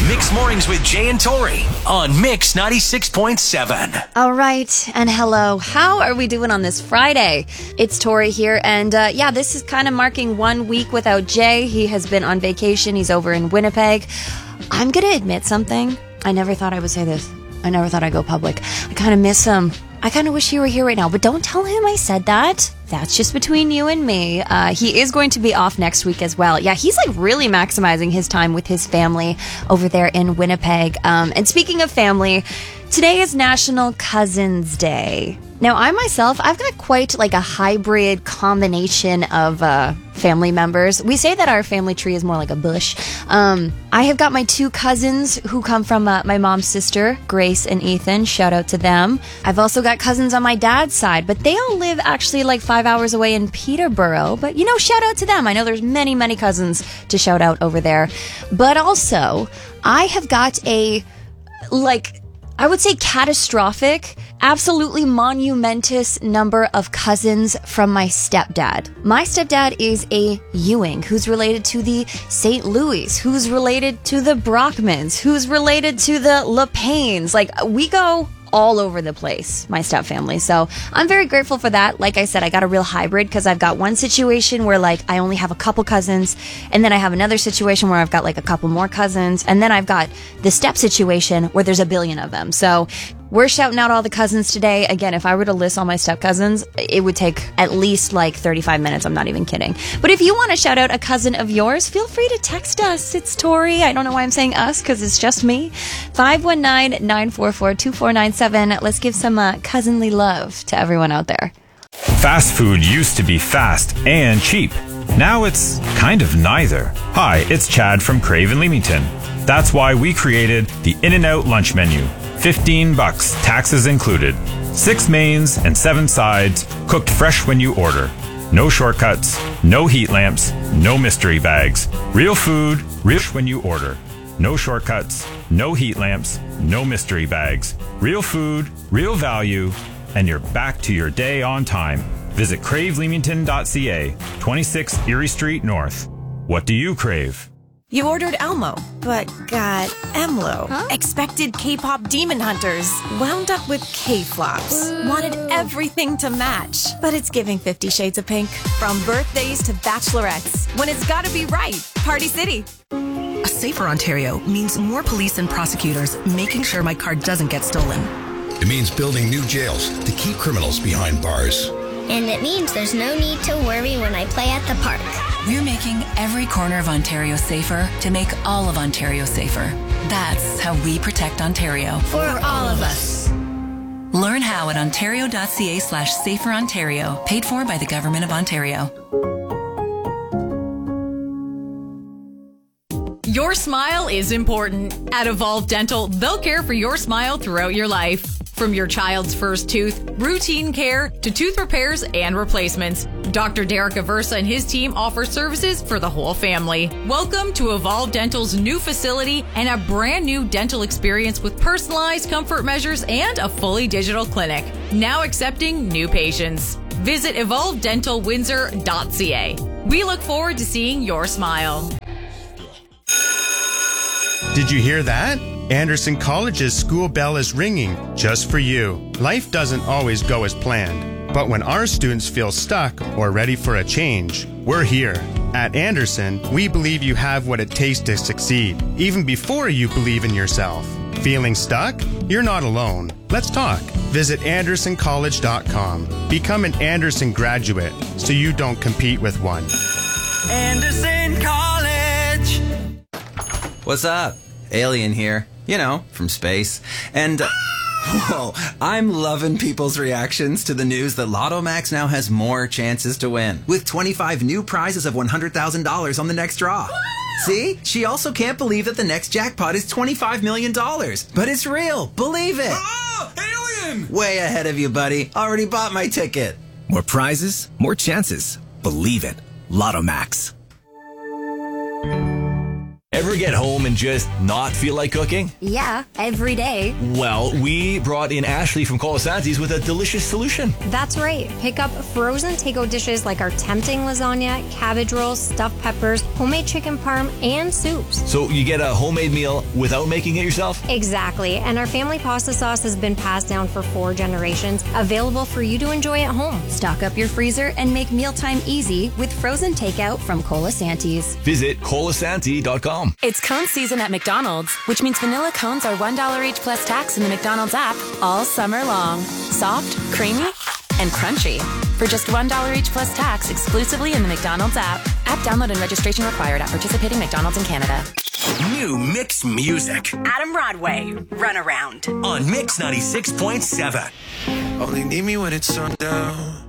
Mix Mornings with Jay and Tori on Mix 96.7. All right, and hello. How are we doing on this Friday? It's Tori here, and this is kind of marking 1 week without Jay. He has been on vacation. He's over in Winnipeg. I'm going to admit something. I never thought I would say this. I never thought I'd go public. I kind of miss him. I kind of wish he were here right now, but don't tell him I said that. That's just between you and me. He is going to be off next week as well. Yeah, he's like really maximizing his time with his family over there in Winnipeg. And speaking of family, today is National Cousins Day. Now, I myself, I've got quite like a hybrid combination of family members. We say that our family tree is more like a bush. I have got my two cousins who come from my mom's sister, Grace and Ethan. Shout out to them. I've also got cousins on my dad's side, but they all live actually like 5 hours away in Peterborough. But, you know, shout out to them. I know there's many, many cousins to shout out over there. But also, I have got I would say catastrophic, absolutely monumentous number of cousins from my stepdad. My stepdad is a Ewing, who's related to the St. Louis, who's related to the Brockmans, who's related to the LePaines. Like, we go all over the place, my step family. So I'm very grateful for that. Like I said, I got a real hybrid because I've got one situation where like I only have a couple cousins, and then I have another situation where I've got like a couple more cousins, and then I've got the step situation where there's a billion of them. So we're shouting out all the cousins today. Again, if I were to list all my step cousins, it would take at least like 35 minutes. I'm not even kidding. But if you want to shout out a cousin of yours, feel free to text us. It's Tori. I don't know why I'm saying us because it's just me. 519-944-2497. Let's give some cousinly love to everyone out there. Fast food used to be fast and cheap. Now it's kind of neither. Hi, it's Chad from Crave in Leamington. That's why we created the In-N-Out lunch menu. $15, taxes included. 6 mains and 7 sides, cooked fresh when you order. No shortcuts, no heat lamps, no mystery bags. Real food, real when you order. No shortcuts, no heat lamps, no mystery bags. Real food, real value, and you're back to your day on time. Visit craveleamington.ca, 26 Erie Street North. What do you crave? You ordered Elmo, but got Emlo. Huh? Expected K-pop demon hunters. Wound up with K-flops. Wanted everything to match. But it's giving 50 Shades of Pink. From birthdays to bachelorettes. When it's gotta be right. Party City. A safer Ontario means more police and prosecutors making sure my car doesn't get stolen. It means building new jails to keep criminals behind bars. And it means there's no need to worry when I play at the park. We're making every corner of Ontario safer to make all of Ontario safer. That's how we protect Ontario. For all of us. Learn how at ontario.ca/saferontario. Paid for by the Government of Ontario. Your smile is important. At Evolve Dental, they'll care for your smile throughout your life. From your child's first tooth, routine care, to tooth repairs and replacements, Dr. Derek Aversa and his team offer services for the whole family. Welcome to Evolve Dental's new facility and a brand new dental experience with personalized comfort measures and a fully digital clinic. Now accepting new patients. Visit evolvedentalwindsor.ca. We look forward to seeing your smile. Did you hear that? Anderson College's school bell is ringing just for you. Life doesn't always go as planned, but when our students feel stuck or ready for a change, we're here. At Anderson, we believe you have what it takes to succeed, even before you believe in yourself. Feeling stuck? You're not alone. Let's talk. Visit AndersonCollege.com. Become an Anderson graduate so you don't compete with one. Anderson College! What's up? Alien here. You know, from space. And, whoa, I'm loving people's reactions to the news that Lotto Max now has more chances to win, with 25 new prizes of $100,000 on the next draw. See? She also can't believe that the next jackpot is $25 million. But it's real. Believe it. Oh, alien! Way ahead of you, buddy. Already bought my ticket. More prizes, more chances. Believe it. Lotto Max. Ever get home and just not feel like cooking? Yeah, every day. Well, we brought in Ashley from Colasanti's with a delicious solution. That's right. Pick up frozen takeout dishes like our tempting lasagna, cabbage rolls, stuffed peppers, homemade chicken parm, and soups. So you get a homemade meal without making it yourself? Exactly. And our family pasta sauce has been passed down for 4 generations, available for you to enjoy at home. Stock up your freezer and make mealtime easy with frozen takeout from Colasanti's. Visit colasanti.com. It's cone season at McDonald's, which means vanilla cones are $1 each plus tax in the McDonald's app all summer long. Soft, creamy, and crunchy. For just $1 each plus tax exclusively in the McDonald's app. App download and registration required at participating McDonald's in Canada. New Mix music. Adam Broadway, Runaround. On Mix 96.7. Only need me when it's sundown.